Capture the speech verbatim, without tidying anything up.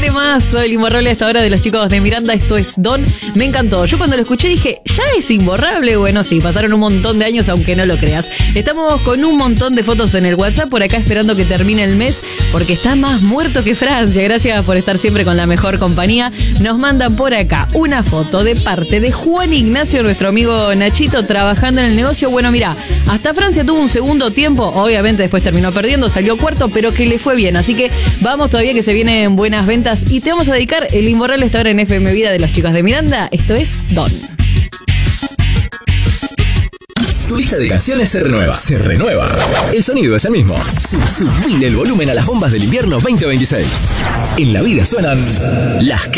temazo, el imborrable a esta hora de los chicos de Miranda. Esto es Don. Me encantó. Yo cuando lo escuché dije, ¿ya es imborrable? Bueno, sí, pasaron un montón de años, aunque no lo creas. Estamos con un montón de fotos en el WhatsApp por acá esperando que termine el mes, porque está más muerto que Francia. Gracias por estar siempre con la mejor compañía. Nos mandan por acá una foto de parte de Juan Ignacio, nuestro amigo Nachito, trabajando en el negocio. Bueno, mira, hasta Francia tuvo un segundo tiempo. Obviamente después terminó perdiendo, salió cuarto, pero que le fue bien. Así que vamos todavía, que se vienen buenas ventas. Y te vamos a dedicar el imborrable esta hora en F M Vida de los chicos de Miranda. Esto es Don. Tu lista de canciones se renueva. Se renueva. El sonido es el mismo. Subile el volumen a las bombas del invierno veinte veintiséis. En la vida suenan las que